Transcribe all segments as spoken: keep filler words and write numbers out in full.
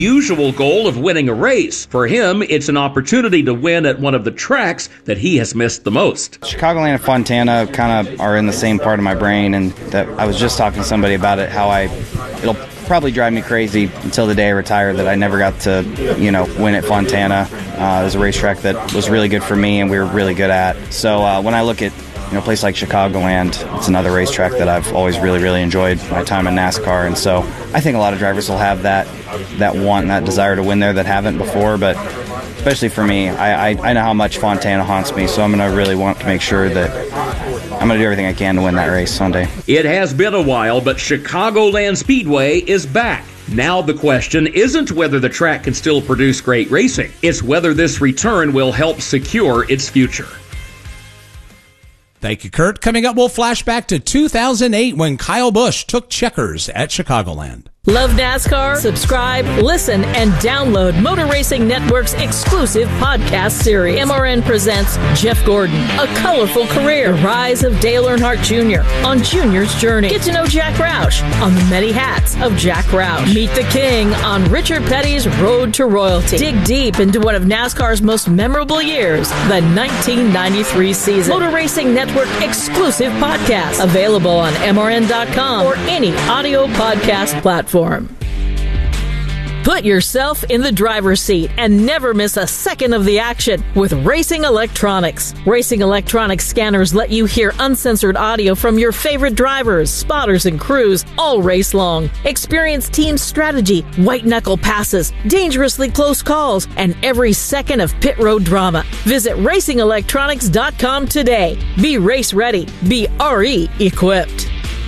usual goal of winning a race. For him, it's an opportunity to win at one of the tracks that he has missed the most. Chicagoland and Fontana kind of are in the same part of my brain, and that I was just talking to somebody about it, how I, it'll probably drive me crazy until the day I retire that I never got to, you know, win at Fontana. Uh, it was a racetrack that was really good for me and we were really good at. So uh, when I look at, you know, a place like Chicagoland, it's another racetrack that I've always really, really enjoyed my time in NASCAR. And so I think a lot of drivers will have that that want and that desire to win there that haven't before. But especially for me, I, I, I know how much Fontana haunts me, so I'm going to really want to make sure that I'm going to do everything I can to win that race Sunday. It has been a while, but Chicagoland Speedway is back. Now the question isn't whether the track can still produce great racing. It's whether this return will help secure its future. Thank you, Kurt. Coming up, we'll flash back to two thousand eight when Kyle Busch took checkers at Chicagoland. Love NASCAR? Subscribe, listen, and download Motor Racing Network's exclusive podcast series. M R N presents Jeff Gordon, A Colorful Career, The Rise of Dale Earnhardt Junior on Junior's Journey. Get to know Jack Roush on the many hats of Jack Roush. Meet the King on Richard Petty's Road to Royalty. Dig deep into one of NASCAR's most memorable years, the nineteen ninety-three season. Motor Racing Network exclusive podcast. Available on M R N dot com or any audio podcast platform. Put yourself in the driver's seat and never miss a second of the action with Racing Electronics. Racing Electronics scanners let you hear uncensored audio from your favorite drivers, spotters, and crews all race long. Experience team strategy, white-knuckle passes, dangerously close calls, and every second of pit road drama. Visit racing electronics dot com today. Be race ready. Be R E equipped.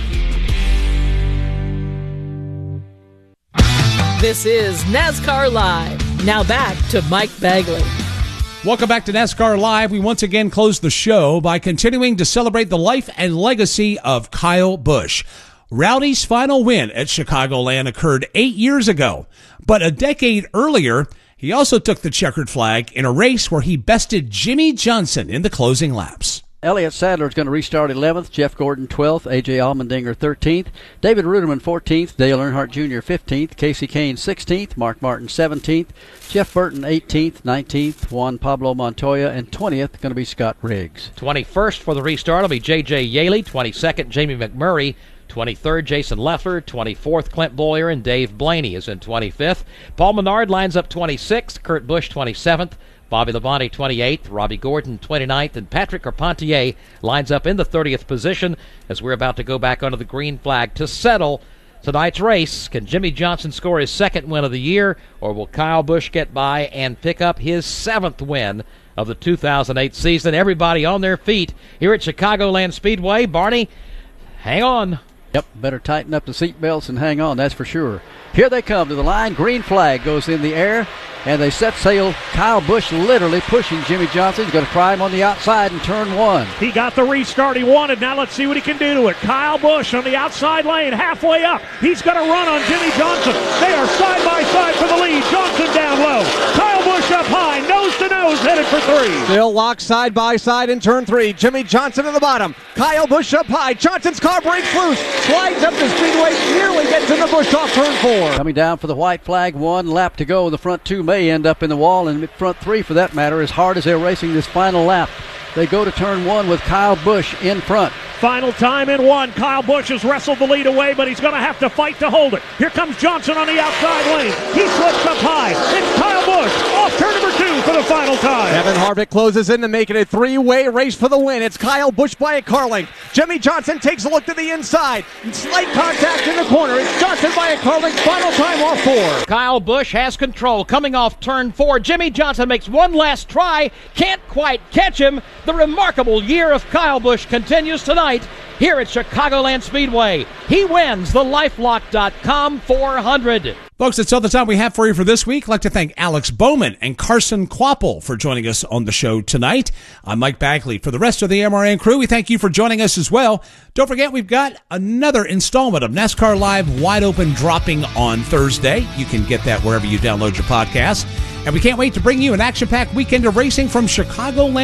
This is NASCAR Live. Now back to Mike Bagley. Welcome back to NASCAR Live. We once again close the show by continuing to celebrate the life and legacy of Kyle Busch. Rowdy's final win at Chicagoland occurred eight years ago, but a decade earlier, he also took the checkered flag in a race where he bested Jimmie Johnson in the closing laps. Elliott Sadler is going to restart eleventh, Jeff Gordon twelfth, A J Allmendinger thirteenth, David Ruderman fourteenth, Dale Earnhardt Junior fifteenth, Casey Kane sixteenth, Mark Martin seventeenth, Jeff Burton eighteenth, nineteenth, Juan Pablo Montoya, and twentieth going to be Scott Riggs. twenty-first for the restart will be J J Yaley, twenty-second Jamie McMurray, twenty-third Jason Leffler, twenty-fourth Clint Boyer, and Dave Blaney is in twenty-fifth. Paul Menard lines up twenty-sixth, Kurt Busch twenty-seventh, Bobby Labonte twenty-eighth, Robbie Gordon twenty-ninth, and Patrick Carpentier lines up in the thirtieth position as we're about to go back under the green flag to settle tonight's race. Can Jimmie Johnson score his second win of the year, or will Kyle Busch get by and pick up his seventh win of the two thousand eight season? Everybody on their feet here at Chicagoland Speedway. Barney, hang on. Yep, better tighten up the seat belts and hang on, that's for sure. Here they come to the line. Green flag goes in the air, and they set sail. Kyle Busch literally pushing Jimmie Johnson. He's going to try him on the outside in turn one. He got the restart he wanted. Now let's see what he can do to it. Kyle Busch on the outside lane, halfway up. He's going to run on Jimmie Johnson. They are side by side for the lead. Johnson down low. Kyle Busch up high, nose to nose, headed for three. Still locked side by side in turn three. Jimmie Johnson at the bottom. Kyle Busch up high. Johnson's car breaks loose. Slides up the straightaway. Nearly gets in the bush off turn four. Coming down for the white flag. One lap to go. The front two may end up in the wall, and front three, for that matter, as hard as they're racing this final lap. They go to turn one with Kyle Busch in front. Final time in one. Kyle Busch has wrestled the lead away, but he's going to have to fight to hold it. Here comes Johnson on the outside lane. He slips up high. It's Kyle Busch off turn number two for the final time. Kevin Harvick closes in to make it a three-way race for the win. It's Kyle Busch by a car length. Jimmie Johnson takes a look to the inside. Slight contact in the corner. It's Johnson by a car length. Final time off four. Kyle Busch has control coming off turn four. Jimmie Johnson makes one last try. Can't quite catch him. The remarkable year of Kyle Busch continues tonight here at Chicagoland Speedway. He wins the lifelock dot com four hundred. Folks, that's all the time we have for you for this week. I'd like to thank Alex Bowman and Carson Quapple for joining us on the show tonight. I'm Mike Bagley. For the rest of the M R N crew, we thank you for joining us as well. Don't forget, we've got another installment of NASCAR Live Wide Open dropping on Thursday. You can get that wherever you download your podcast. And we can't wait to bring you an action-packed weekend of racing from Chicagoland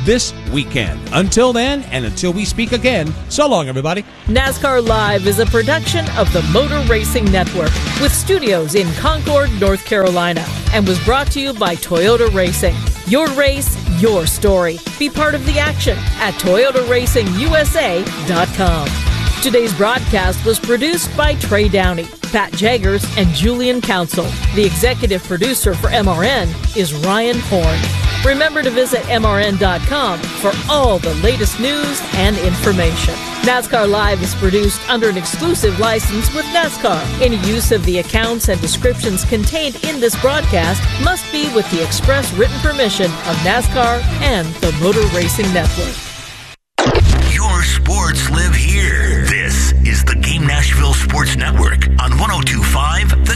this weekend. Until then, and until we speak again, so long, everybody. NASCAR Live is a production of the Motor Racing Network with studios in Concord, North Carolina, and was brought to you by Toyota Racing. Your race, your story. Be part of the action at Toyota Racing U S A dot com. Today's broadcast was produced by Trey Downey, Pat Jaggers, and Julian Council. The executive producer for M R N is Ryan Horn. Remember to visit M R N dot com for all the latest news and information. NASCAR Live is produced under an exclusive license with NASCAR. Any use of the accounts and descriptions contained in this broadcast must be with the express written permission of NASCAR and the Motor Racing Network. Your sports live here. This is the Game Nashville Sports Network on one oh two point five The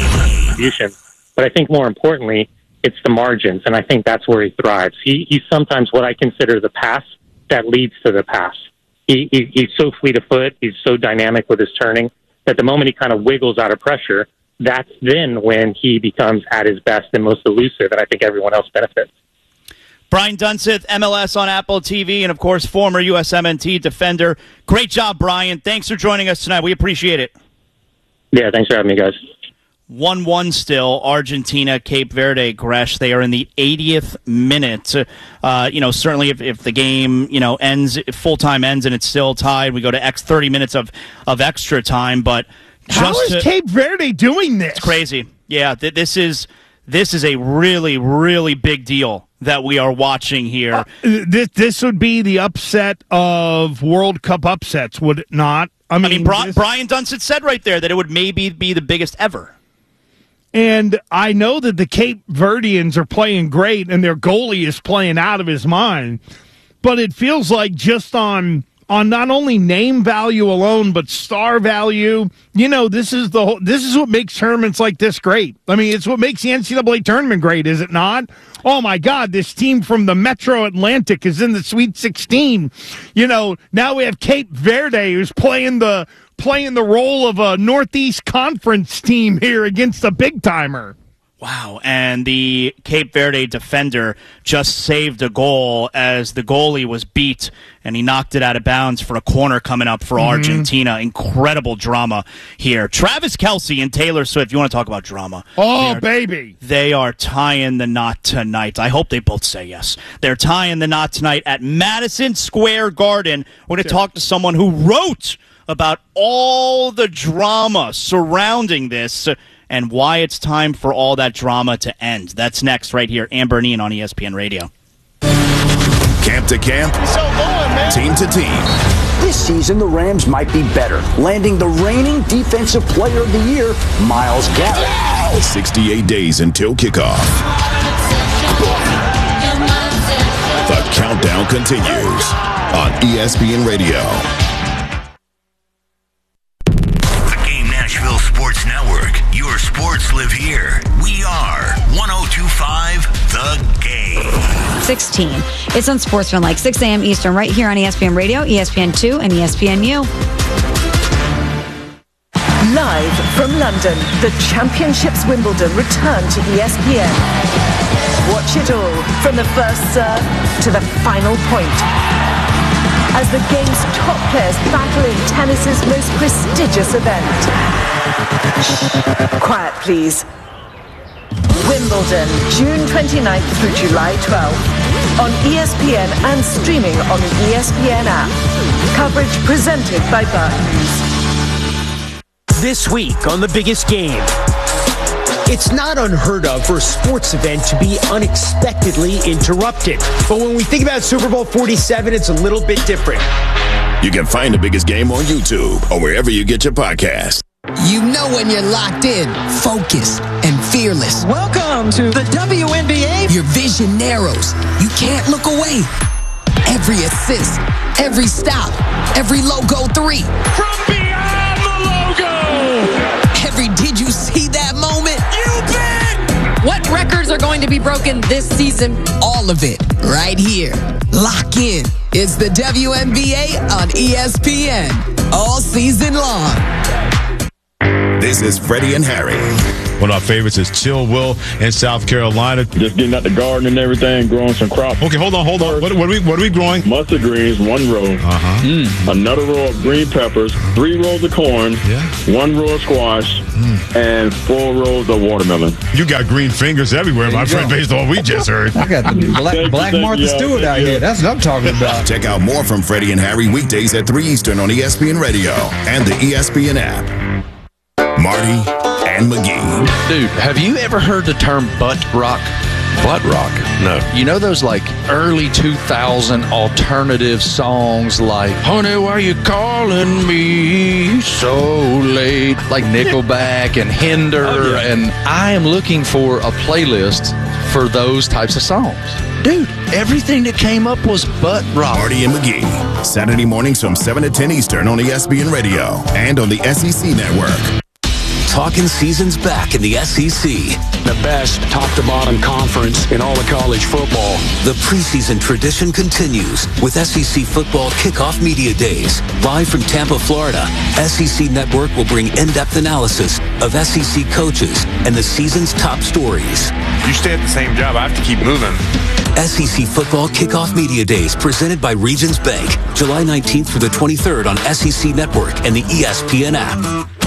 Game. But I think more importantly, it's the margins, and I think that's where he thrives. He, he's sometimes what I consider the pass that leads to the pass. He, he, he's so fleet of foot, he's so dynamic with his turning, that the moment he kind of wiggles out of pressure, that's then when he becomes at his best and most elusive, and I think everyone else benefits. Brian Dunseth, M L S on Apple T V, and, of course, former U S M N T defender. Great job, Brian. Thanks for joining us tonight. We appreciate it. Yeah, thanks for having me, guys. one one still, Argentina, Cape Verde, Gresh. They are in the eightieth minute. Uh, you know, certainly if, if the game, you know, ends, if full-time ends and it's still tied, we go to X thirty minutes of, of extra time. But just How is to, Cape Verde doing this? It's crazy. Yeah, th- this is this is a really, really big deal that we are watching here. Uh, this, this would be the upset of World Cup upsets, would it not? I mean, I mean Bri- this... Brian Dunseth said right there that it would maybe be the biggest ever. And I know that the Cape Verdeans are playing great and their goalie is playing out of his mind. But it feels like just on on not only name value alone, but star value, you know, this is the whole, this is what makes tournaments like this great. I mean, it's what makes the N C double A tournament great, is it not? Oh, my God, this team from the Metro Atlantic is in the Sweet sixteen. You know, now we have Cape Verde who's playing the playing the role of a Northeast Conference team here against a big-timer. Wow, and the Cape Verde defender just saved a goal as the goalie was beat, and he knocked it out of bounds for a corner coming up for mm-hmm. Argentina. Incredible drama here. Travis Kelce and Taylor Swift, you want to talk about drama. Oh, they are, baby. They are tying the knot tonight. I hope they both say yes. They're tying the knot tonight at Madison Square Garden. We're going to talk to someone who wrote about all the drama surrounding this and why it's time for all that drama to end. That's next right here. Amber and Ian on E S P N Radio. Camp to camp, so going, man. Team to team. This season, the Rams might be better, landing the reigning Defensive Player of the Year, Myles Garrett. sixty-eight days until kickoff. The countdown continues on E S P N Radio. Nashville Sports Network. Your sports live here. We are one oh two point five The Game. sixteen. It's on Sportsman-like, six a.m. Eastern, right here on E S P N Radio, E S P N two, and E S P N U. Live from London, the Championships Wimbledon return to E S P N. Watch it all from the first serve to the final point, as the game's top players battle in tennis's most prestigious event. Shh, quiet, please. Wimbledon, June twenty-ninth through July twelfth, on E S P N and streaming on the E S P N app. Coverage presented by Barclays. This week on The Biggest Game. It's not unheard of for a sports event to be unexpectedly interrupted. But when we think about Super Bowl forty-seven, it's a little bit different. You can find The Biggest Game on YouTube or wherever you get your podcast. You know when you're locked in, focused, and fearless. Welcome to the W N B A. Your vision narrows. You can't look away. Every assist, every stop, every logo three. From beyond the logo. Every did you see that moment? You bet. What records are going to be broken this season? All of it right here. Lock in. It's the W N B A on E S P N all season long. This is Freddie and Harry. One of our favorites is Chilwell in South Carolina. Just getting out the garden and everything, growing some crops. Okay, hold on, hold on. What, what, are, we, what are we growing? Mustard greens, one row. Uh-huh. Mm. Another row of green peppers, three rows of corn, yeah. one row of squash, mm. and four rows of watermelon. You got green fingers everywhere, my friend, based on what we just heard. I got the black, black Martha you, Stewart out here. That's what I'm talking about. Check out more from Freddie and Harry weekdays at three Eastern on E S P N Radio and the E S P N app. Marty and McGee. Dude, have you ever heard the term butt rock? Butt rock? No. You know those like early two thousand alternative songs like Honey, why you calling me so late? Like Nickelback and Hinder. Oh, yeah. And I am looking for a playlist for those types of songs. Dude, everything that came up was butt rock. Marty and McGee. Saturday mornings from seven to ten Eastern on E S P N Radio and on the S E C Network. Talking season's back in the S E C. The best top-to-bottom conference in all of college football. The preseason tradition continues with S E C Football Kickoff Media Days. Live from Tampa, Florida, S E C Network will bring in-depth analysis of S E C coaches and the season's top stories. You stay at the same job, I have to keep moving. S E C Football Kickoff Media Days presented by Regions Bank. July nineteenth through the twenty-third on S E C Network and the E S P N app.